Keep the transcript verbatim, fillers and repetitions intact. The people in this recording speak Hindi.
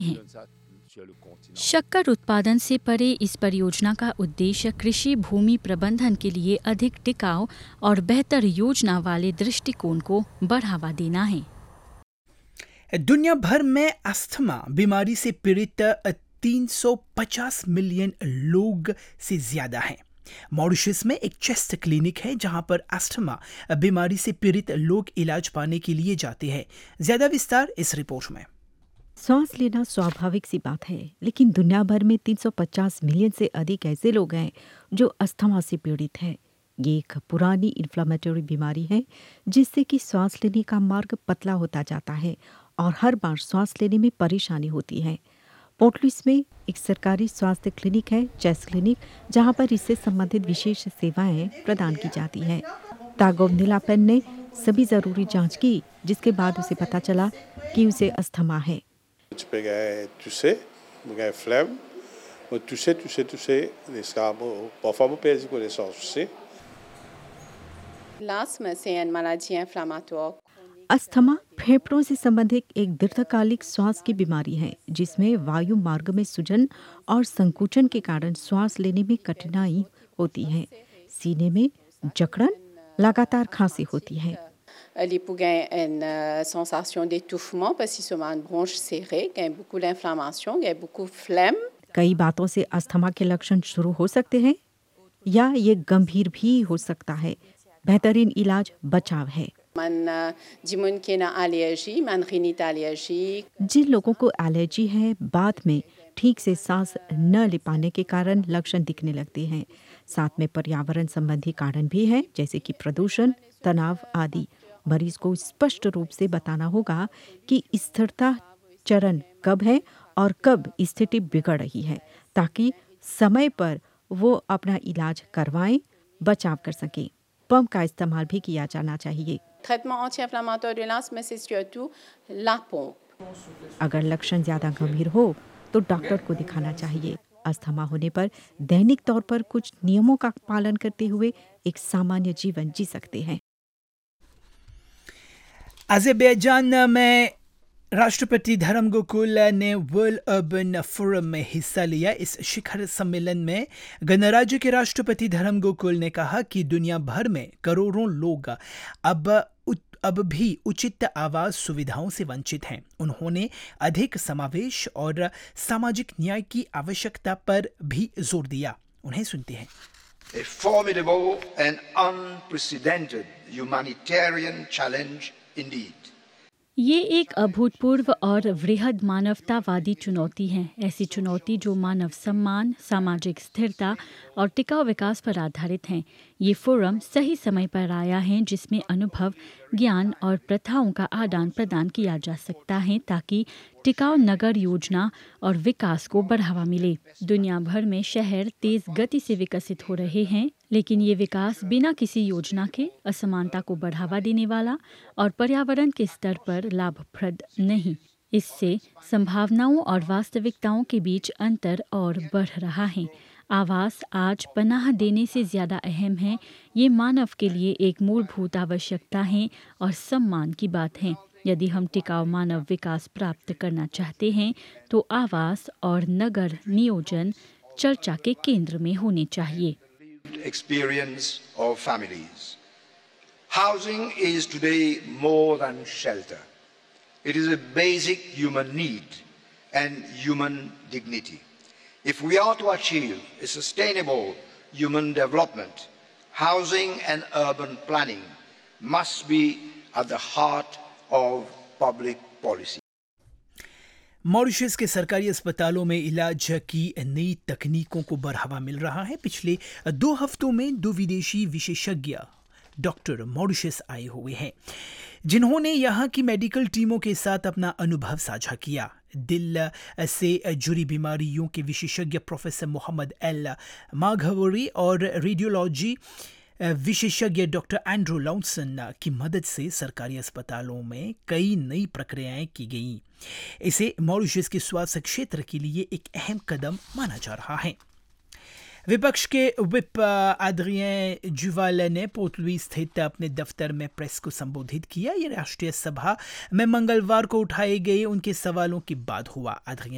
हैं। शक्कर उत्पादन से परे इस परियोजना का उद्देश्य कृषि भूमि प्रबंधन के लिए अधिक टिकाऊ और बेहतर योजना वाले दृष्टिकोण को बढ़ावा देना है। दुनिया भर में अस्थमा बीमारी से पीड़ित तीन सौ पचास मिलियन लोग से ज्यादा हैं। मॉरिशस में एक चेस्ट क्लिनिक है जहां पर अस्थमा बीमारी से पीड़ित लोग इलाज पाने के लिए जाते हैं। ज्यादा विस्तार इस रिपोर्ट में। सांस लेना स्वाभाविक सी बात है, लेकिन दुनिया भर में तीन सौ पचास मिलियन से अधिक ऐसे लोग हैं जो अस्थमा से पीड़ित हैं। ये एक पुरानी इन्फ्लेमेटरी बीमारी है जिससे कि सांस लेने का मार्ग पतला होता जाता है और हर बार सांस लेने में परेशानी होती है। पोर्ट लुइस में एक सरकारी स्वास्थ्य क्लिनिक है, चेस्ट क्लिनिक, जहां पर इससे संबंधित विशेष सेवाएं प्रदान की जाती हैं। तागोव नीलापेन ने सभी जरूरी जांच की, जिसके बाद उसे पता चला कि उसे अस्थमा है। Je peguei tousser, peguei flemme, eu tousser, tousser, tousser, descabo, parfois eu perdi connaissance aussi. L'asthme, c'est une maladie inflammatoire. Asthma फेफड़ों से संबंधित एक दीर्घकालिक श्वास की बीमारी है जिसमें वायु मार्ग में सूजन और संकुचन के कारण श्वास लेने में कठिनाई होती है। सीने में जकड़न, लगातार खांसी होती है। Les pougins une euh, sensation d'étouffement parce qu'ils sont en bronche serrée, il y a beaucoup d'inflammation, il y a beaucoup de flemme. कई बातों से अस्थमा के लक्षण शुरू हो सकते हैं या ये गंभीर भी हो सकता है। बेहतरीन इलाज बचाव है। Man जिमन की ना एलर्जी, man rinite एलर्जी। जिन लोगों को एलर्जी है, बाद में ठीक से सांस न ले पाने के कारण लक्षण दिखने लगते हैं। साथ में पर्यावरण संबंधी कारण भी है, जैसे कि प्रदूषण, तनाव आदि। मरीज को स्पष्ट रूप से बताना होगा कि स्थिरता चरण कब है और कब स्थिति बिगड़ रही है, ताकि समय पर वो अपना इलाज करवाएं, बचाव कर सकें। पंप का इस्तेमाल भी किया जाना चाहिए। Traitement anti-inflammatoire de l'asthme, c'est surtout la pompe. अगर लक्षण ज्यादा गंभीर हो तो डॉक्टर को दिखाना चाहिए। अस्थमा होने पर दैनिक तौर पर कुछ नियमों का पालन करते हुए एक सामान्य जीवन जी सकते हैं। अज़रबैजान में राष्ट्रपति धर्म गोकुल ने वर्ल्ड अर्बन फोरम में हिस्सा लिया। इस शिखर सम्मेलन में गणराज्य के राष्ट्रपति धर्म गोकुल ने कहा कि दुनिया भर में करोड़ों लोग अब अब भी उचित आवास सुविधाओं से वंचित हैं। उन्होंने अधिक समावेश और सामाजिक न्याय की आवश्यकता पर भी जोर दिया। उन्हें सुनते हैं। A formidable and unprecedented humanitarian challenge indeed. ये एक अभूतपूर्व और वृहद मानवतावादी चुनौती है। ऐसी चुनौती जो मानव सम्मान, सामाजिक स्थिरता और टिकाऊ विकास पर आधारित हैं। ये फोरम सही समय पर आया है जिसमें अनुभव, ज्ञान और प्रथाओं का आदान प्रदान किया जा सकता है ताकि टिकाऊ नगर योजना और विकास को बढ़ावा मिले। दुनिया भर में शहर तेज गति से विकसित हो रहे हैं, लेकिन ये विकास बिना किसी योजना के असमानता को बढ़ावा देने वाला और पर्यावरण के स्तर पर लाभप्रद नहीं। इससे संभावनाओं और वास्तविकताओं के बीच अंतर और बढ़ रहा है। आवास आज पनाह देने से ज़्यादा अहम है। ये मानव के लिए एक मूलभूत आवश्यकता है और सम्मान की बात है। यदि हम टिकाऊ मानव विकास प्राप्त करना चाहते हैं तो आवास और नगर नियोजन चर्चा के केंद्र में होने चाहिए। Experience of families. Housing is today more than shelter. It is a basic human need and human dignity. If we are to achieve a sustainable human development, housing and urban planning must be at the heart of public policy. Mauritius के सरकारी अस्पतालों में इलाज की नई तकनीकों को बढ़ावा मिल रहा है। पिछले दो हफ्तों में दो विदेशी विशेषज्ञ डॉक्टर मॉरिशस आए हुए हैं, जिन्होंने यहाँ की मेडिकल टीमों के साथ अपना अनुभव साझा किया। दिल से जुड़ी बीमारियों के विशेषज्ञ प्रोफेसर मोहम्मद एल माघवरी और रेडियोलॉजी विशेषज्ञ डॉक्टर एंड्रू लॉन्सन की मदद से सरकारी अस्पतालों में कई नई प्रक्रियाएं की गईं। इसे मॉरिशस के स्वास्थ्य क्षेत्र के लिए एक अहम कदम माना जा रहा है। विपक्ष के विप एड्रियन जुवाल ने पोर्ट लुइस स्थित अपने दफ्तर में प्रेस को संबोधित किया। ये राष्ट्रीय सभा में मंगलवार को उठाए गए उनके सवालों के बाद हुआ। एड्रियन